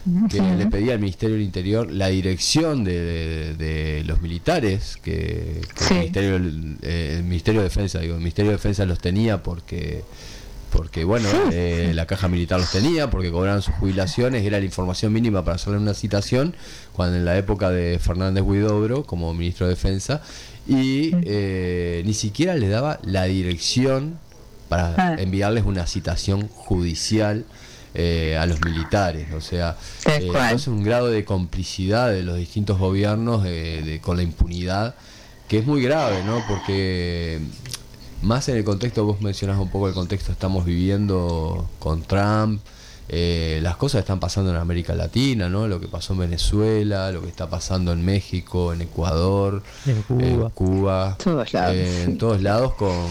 que le pedía al Ministerio del Interior la dirección de los militares, que el Ministerio de Defensa, el Ministerio de Defensa los tenía porque bueno, la caja militar los tenía, porque cobraban sus jubilaciones, era la información mínima para hacerle una citación, cuando en la época de Fernández Huidobro como ministro de Defensa, y ni siquiera les daba la dirección para enviarles una citación judicial a los militares. O sea, es un grado de complicidad de los distintos gobiernos con la impunidad, que es muy grave, ¿no? Porque más en el contexto, vos mencionás un poco el contexto que estamos viviendo con Trump, las cosas están pasando en América Latina, ¿no? Lo que pasó en Venezuela, lo que está pasando en México, en Ecuador, en Cuba, en todos lados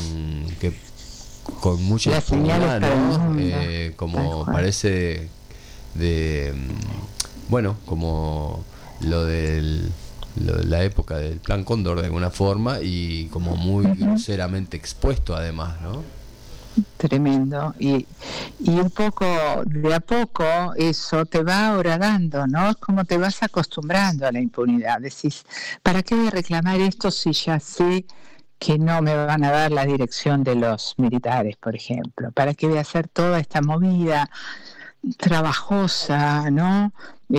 con mucha impunidad, ¿no? Como parece bueno, como lo de la época del Plan Cóndor de alguna forma, y como muy groseramente expuesto además, ¿no? Tremendo. Y un poco, de a poco, eso te va horadando, ¿no? Es como te vas acostumbrando a la impunidad. Decís, ¿para qué voy a reclamar esto si ya sé que no me van a dar la dirección de los militares, por ejemplo? ¿Para qué voy a hacer toda esta movida trabajosa, ¿no?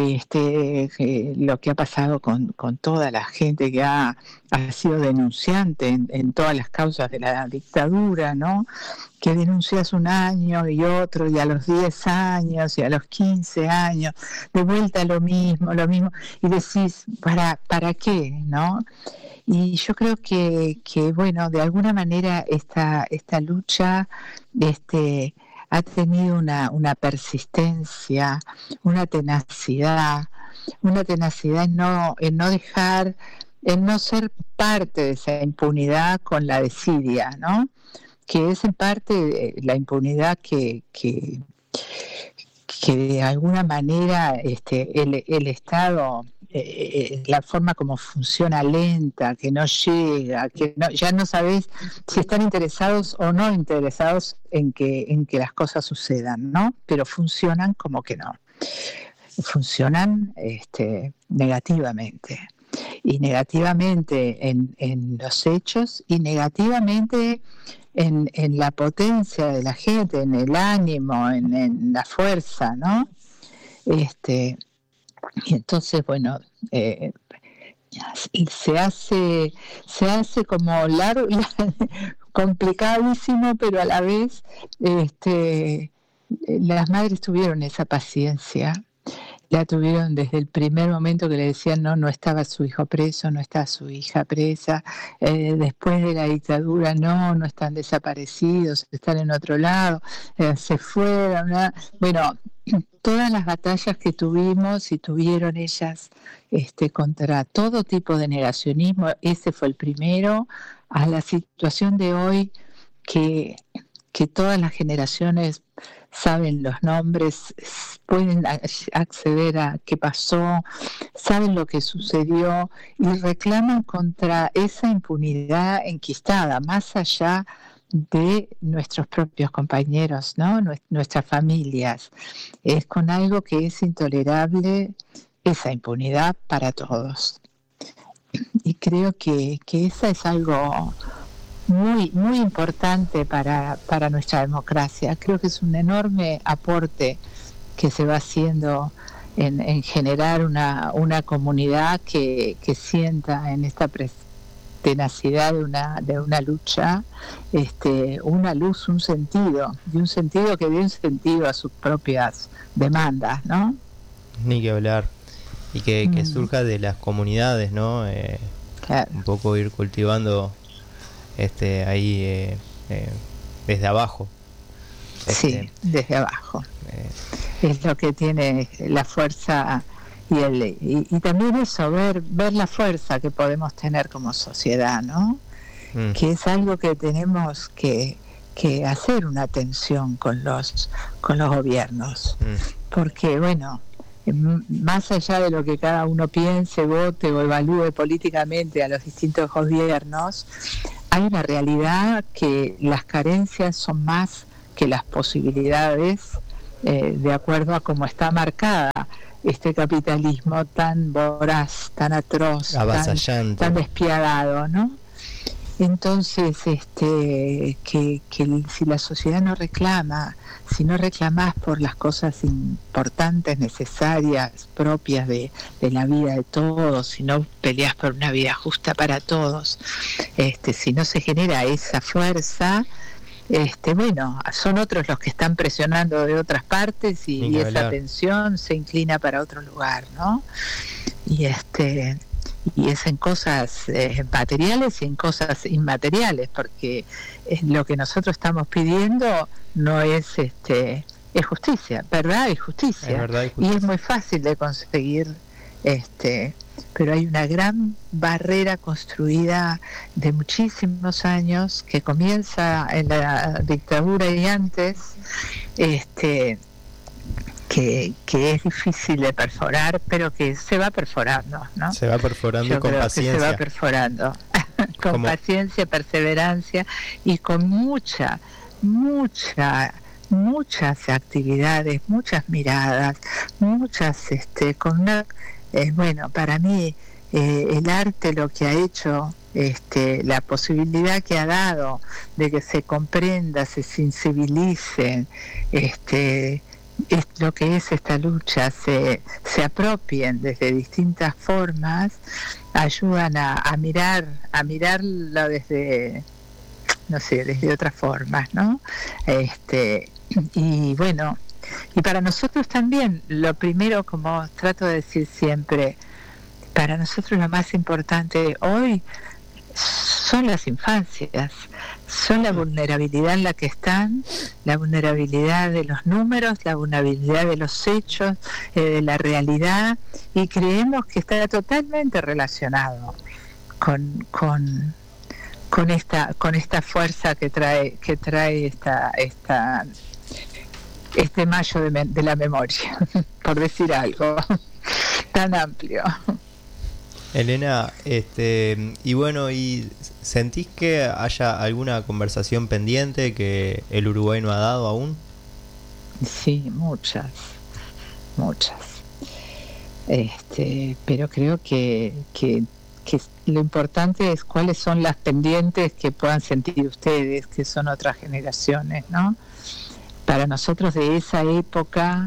Lo que ha pasado con toda la gente que ha sido denunciante en todas las causas de la dictadura, ¿no? Que denuncias un año y otro, y a los 10 años y a los 15 años, de vuelta lo mismo, y decís, ¿para qué, no? Y yo creo que bueno, de alguna manera esta lucha ha tenido una persistencia, una tenacidad en no dejar, en no ser parte de esa impunidad con la desidia, ¿no? Que es en parte la impunidad que de alguna manera el Estado, la forma como funciona lenta, que no llega, ya no sabes si están interesados o no interesados en que las cosas sucedan, ¿no? Pero funcionan como que no. Funcionan negativamente. Y negativamente en los hechos, y negativamente en la potencia de la gente, en el ánimo, en la fuerza, ¿no? Y entonces, bueno, se hace como largo, complicadísimo, pero a la vez las madres tuvieron esa paciencia. La tuvieron desde el primer momento que le decían no estaba su hijo preso, no está su hija presa, después de la dictadura no están desaparecidos, están en otro lado, se fueron, ¿no? Bueno, todas las batallas que tuvimos y tuvieron ellas contra todo tipo de negacionismo, ese fue el primero, a la situación de hoy que todas las generaciones saben los nombres, pueden acceder a qué pasó, saben lo que sucedió y reclaman contra esa impunidad enquistada, más allá de nuestros propios compañeros, ¿no? Nuestras familias. Es con algo que es intolerable, esa impunidad para todos. Y creo que esa es algo muy, muy importante para nuestra democracia. Creo que es un enorme aporte que se va haciendo en generar una comunidad que sienta en esta tenacidad de una lucha una luz, un sentido, y un sentido que dé un sentido a sus propias demandas, ¿no? Ni que hablar. Y que surja de las comunidades, ¿no? Claro. Un poco ir cultivando ahí desde abajo. Sí, desde abajo. Es lo que tiene la fuerza y también eso, ver la fuerza que podemos tener como sociedad, ¿no? Que es algo que tenemos que hacer una tensión con los gobiernos. Porque, bueno, más allá de lo que cada uno piense, vote o evalúe políticamente a los distintos gobiernos, hay una realidad que las carencias son más que las posibilidades de acuerdo a cómo está marcada este capitalismo tan voraz, tan atroz, tan despiadado, ¿no? Entonces, que si la sociedad no reclama, si no reclamás por las cosas importantes, necesarias, propias de la vida de todos, si no peleás por una vida justa para todos, si no se genera esa fuerza, bueno, son otros los que están presionando de otras partes y esa tensión se inclina para otro lugar, ¿no? Y es en cosas materiales y en cosas inmateriales, porque lo que nosotros estamos pidiendo no es es justicia, verdad y justicia. Es verdad y justicia. Y es muy fácil de conseguir, pero hay una gran barrera construida de muchísimos años que comienza en la dictadura y antes, que es difícil de perforar, pero que se va perforando, ¿no? Se va perforando con paciencia. Se va perforando con paciencia, perseverancia y con muchas actividades, muchas miradas, con una bueno, para mí el arte lo que ha hecho, la posibilidad que ha dado de que se comprenda, se sensibilicen, es lo que es esta lucha, se apropien desde distintas formas, ayudan a mirarlo desde, no sé, desde otras formas, ¿no? Y bueno, y para nosotros también, lo primero, como trato de decir siempre, para nosotros lo más importante hoy son las infancias, son la vulnerabilidad en la que están, la vulnerabilidad de los números, la vulnerabilidad de los hechos, de la realidad, y creemos que está totalmente relacionado con esta fuerza que trae este mayo de la memoria, por decir algo tan amplio. Elena, y bueno, ¿y sentís que haya alguna conversación pendiente que el Uruguay no ha dado aún? Sí, muchas. Pero creo que lo importante es cuáles son las pendientes que puedan sentir ustedes, que son otras generaciones, ¿no? Para nosotros de esa época,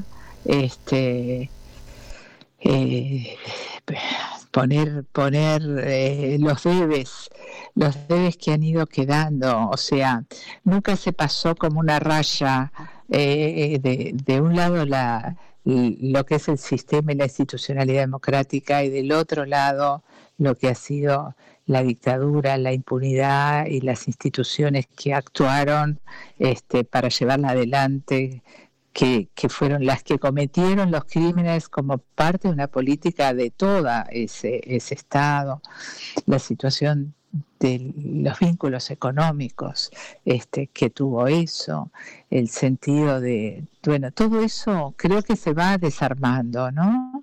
poner los debes que han ido quedando, o sea, nunca se pasó como una raya de un lado lo que es el sistema y la institucionalidad democrática, y del otro lado lo que ha sido la dictadura, la impunidad y las instituciones que actuaron para llevarla adelante, que fueron las que cometieron los crímenes como parte de una política de toda ese Estado, la situación de los vínculos económicos que tuvo eso, el sentido de, bueno, todo eso creo que se va desarmando, ¿no?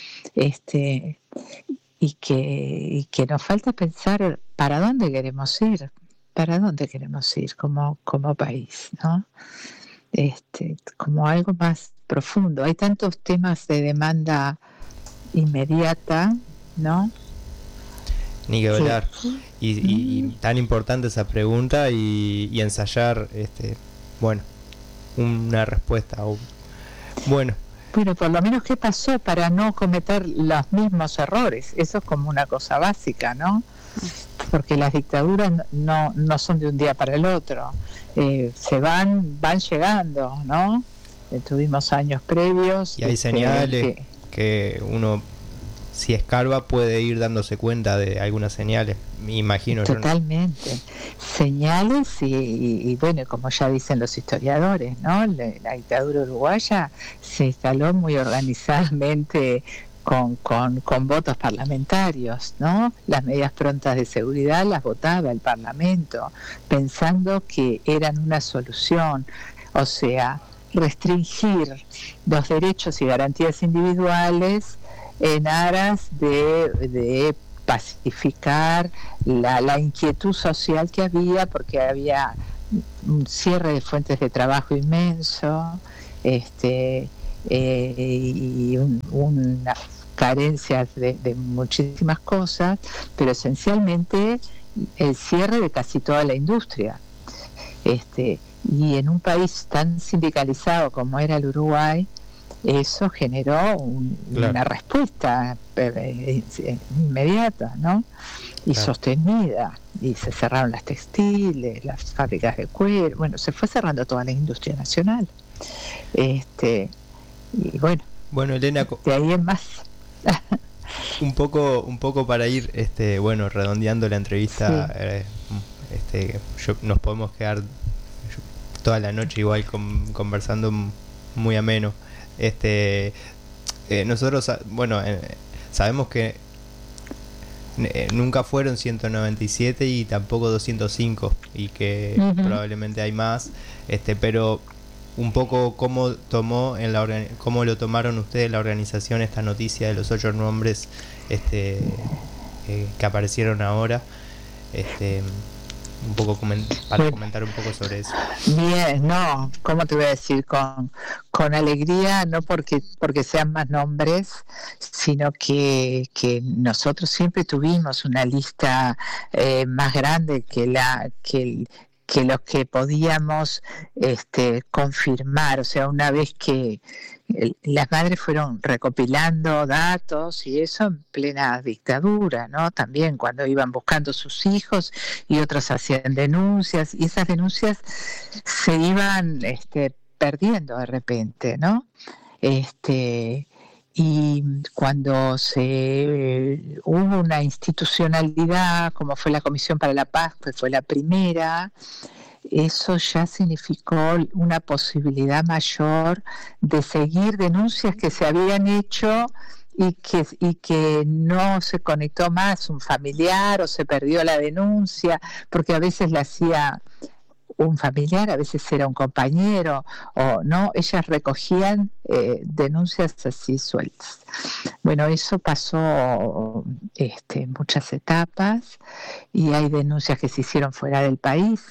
Y que nos falta pensar para dónde queremos ir como país, ¿no? Como algo más profundo. Hay tantos temas de demanda inmediata, ¿no? Ni que hablar. Y tan importante esa pregunta y ensayar, bueno, una respuesta. Bueno, por lo menos qué pasó para no cometer los mismos errores. Eso es como una cosa básica, ¿no? Porque las dictaduras no son de un día para el otro. Se van llegando, ¿no? Tuvimos años previos. Y hay señales que uno, si escarba, puede ir dándose cuenta de algunas señales, me imagino. Totalmente. Señales y bueno, como ya dicen los historiadores, ¿no? La dictadura uruguaya se instaló muy organizadamente con votos parlamentarios, ¿no? Las medidas prontas de seguridad las votaba el Parlamento, pensando que eran una solución, o sea, restringir los derechos y garantías individuales en aras de pacificar la inquietud social que había, porque había un cierre de fuentes de trabajo inmenso, y unas carencias de muchísimas cosas, pero esencialmente el cierre de casi toda la industria. Y en un país tan sindicalizado como era el Uruguay, eso generó una respuesta inmediata, ¿no? Y sostenida, y se cerraron las textiles, las fábricas de cuero, bueno, se fue cerrando toda la industria nacional. Y bueno, Elena, de ahí en más. un poco para ir redondeando la entrevista. Nos podemos quedar toda la noche igual conversando muy ameno. Nosotros sabemos que nunca fueron 197 y tampoco 205, y que probablemente hay más, pero un poco cómo lo tomaron ustedes, la organización, esta noticia de los 8 nombres que aparecieron ahora, un poco para comentar un poco sobre eso. Bien, no, ¿cómo te voy a decir? Con alegría, no porque sean más nombres, sino que nosotros siempre tuvimos una lista más grande que los que podíamos confirmar. O sea, una vez que las madres fueron recopilando datos y eso en plena dictadura, ¿no? También cuando iban buscando sus hijos y otros hacían denuncias, y esas denuncias se iban perdiendo de repente, ¿no? Y cuando hubo una institucionalidad, como fue la Comisión para la Paz, que fue la primera, eso ya significó una posibilidad mayor de seguir denuncias que se habían hecho y que no se conectó más un familiar o se perdió la denuncia, porque a veces la hacía un familiar, a veces era un compañero, o no, ellas recogían denuncias así sueltas. Bueno, eso pasó muchas etapas, y hay denuncias que se hicieron fuera del país.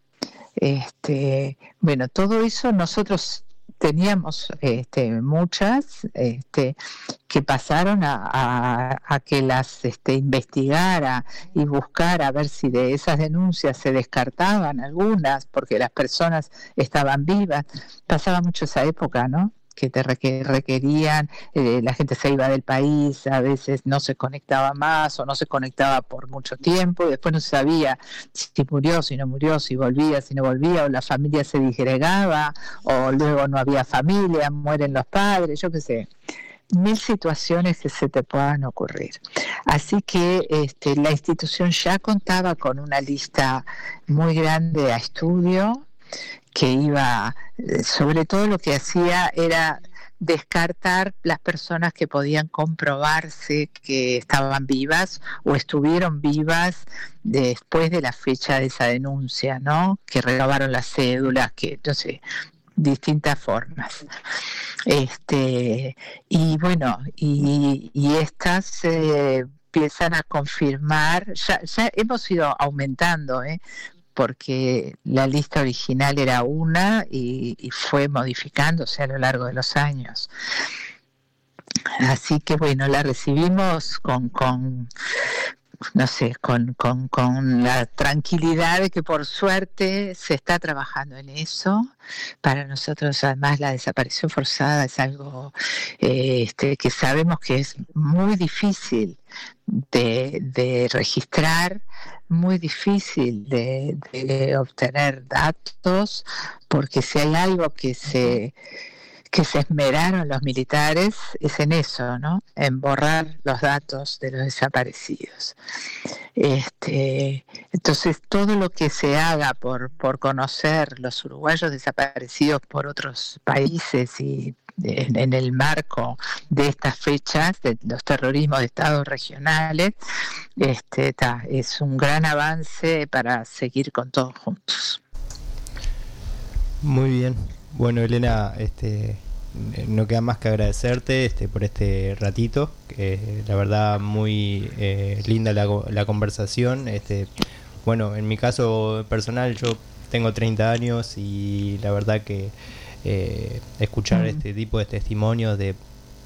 Bueno, todo eso nosotros teníamos muchas que pasaron a que las investigara y buscara a ver si de esas denuncias se descartaban algunas porque las personas estaban vivas. Pasaba mucho esa época, ¿no? Que requerían, la gente se iba del país, a veces no se conectaba más o no se conectaba por mucho tiempo, y después no se sabía si murió, si no murió, si volvía, si no volvía, o la familia se disgregaba, o luego no había familia, mueren los padres, yo qué sé, 1000 situaciones que se te puedan ocurrir. Así que la institución ya contaba con una lista muy grande a estudio, que iba, sobre todo lo que hacía era descartar las personas que podían comprobarse que estaban vivas o estuvieron vivas después de la fecha de esa denuncia, ¿no? Que renovaron las cédulas, que no sé, distintas formas. Y bueno, y estas empiezan a confirmar, ya hemos ido aumentando, porque la lista original era una y fue modificándose a lo largo de los años. Así que bueno, la recibimos con la tranquilidad de que por suerte se está trabajando en eso. Para nosotros además la desaparición forzada es algo que sabemos que es muy difícil de registrar, muy difícil de obtener datos, porque si hay algo que se esmeraron los militares es en eso, ¿no? En borrar los datos de los desaparecidos. Entonces todo lo que se haga por conocer los uruguayos desaparecidos por otros países y en el marco de estas fechas de los terrorismos de estados regionales, es un gran avance para seguir con todos juntos. Muy bien. Bueno, Elena, no queda más que agradecerte por este ratito, que la verdad muy linda la conversación. Bueno, en mi caso personal, yo tengo 30 años y la verdad que escuchar este tipo de testimonios de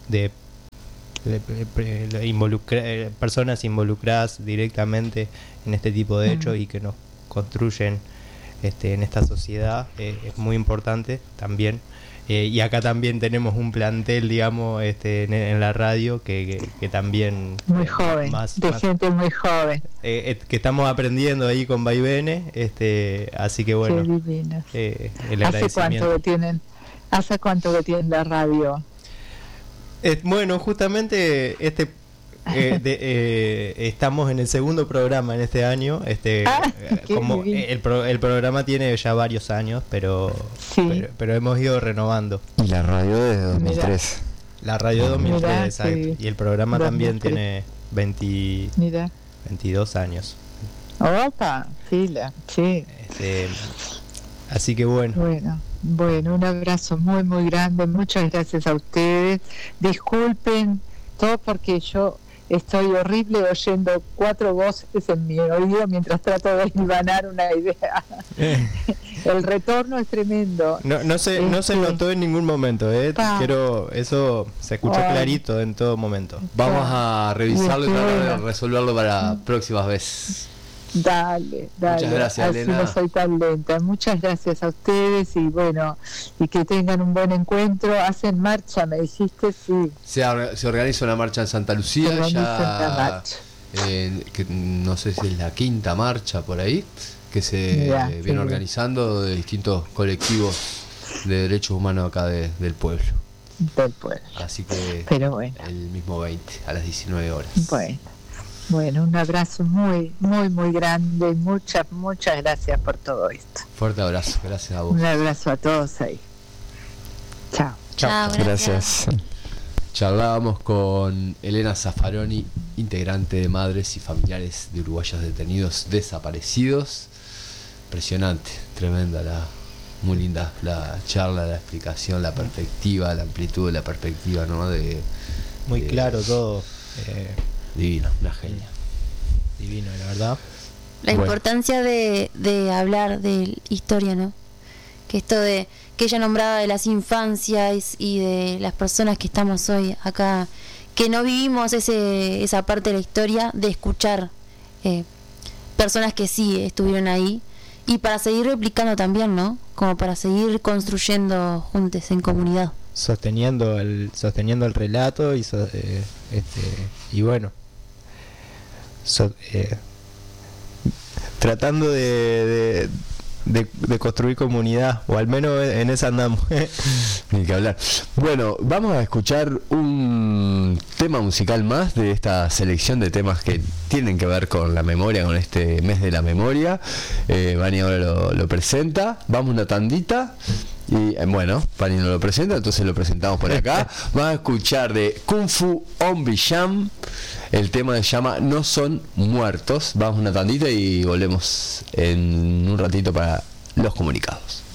personas involucradas directamente en este tipo de hechos y que nos construyen en esta sociedad, es muy importante también. Y acá también tenemos un plantel, digamos, en la radio que también muy joven, gente muy joven, que estamos aprendiendo ahí con vaivenes, así que bueno, el agradecimiento. ¿Hace cuánto que tienen la radio? Bueno, justamente estamos en el segundo programa en este año. Como el programa tiene ya varios años, pero hemos ido renovando. Y la radio de 2003. La radio de 2003, exacto. Sí. Y el programa 2003. También tiene 22 años. Opa, fila, sí. Así que bueno. Bueno, un abrazo muy, muy grande. Muchas gracias a ustedes. Disculpen todo porque yo estoy horrible oyendo 4 voces en mi oído mientras trato de hilvanar una idea. El retorno es tremendo. No se notó en ningún momento, Quiero, eso se escuchó clarito en todo momento. Vamos a revisarlo y tratar de resolverlo para próximas veces. Dale. Muchas gracias, así Elena. No soy tan lenta. Muchas gracias a ustedes y bueno, y que tengan un buen encuentro. Hacen marcha, me dijiste, sí. Se organiza una marcha en Santa Lucía, que no sé si es la 5ª marcha por ahí, que se viene organizando de distintos colectivos de derechos humanos acá del pueblo. Así que el mismo 20 a las 19 horas. Bueno, un abrazo muy, muy, muy grande. Muchas gracias por todo esto. Fuerte abrazo, gracias a vos. Un abrazo a todos ahí. Chao. Gracias. Charlábamos con Elena Zaffaroni, integrante de Madres y Familiares de Uruguayos Detenidos Desaparecidos. Impresionante, tremenda, muy linda la charla, la explicación, la perspectiva, la amplitud de la perspectiva, ¿no? Muy claro todo. Divino, una genia. Divino, la verdad. La importancia de hablar de historia, ¿no? Que esto de que ella nombraba de las infancias y de las personas que estamos hoy acá, que no vivimos esa parte de la historia, de escuchar personas que sí estuvieron ahí, y para seguir replicando también, ¿no? Como para seguir construyendo juntos en comunidad. Sosteniendo el relato y bueno, tratando de construir comunidad, o al menos en esa andamos. Ni que hablar. Bueno, vamos a escuchar un tema musical más de esta selección de temas que tienen que ver con la memoria, con este mes de la memoria. Vani ahora lo presenta. Vamos una tandita. Y bueno, Pani no lo presenta, entonces lo presentamos por acá. Vamos a escuchar de Kung Fu Ombi Jam. El tema se llama No Son Muertos. Vamos una tandita y volvemos en un ratito para los comunicados.